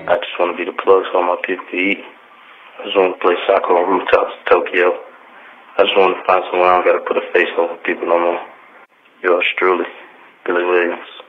I just want to be the plug so all my people can eat. I just want to play soccer on rooftops in Tokyo. I just want to find somewhere I don't got to put a face over people no more. Yours truly, Billy Williams.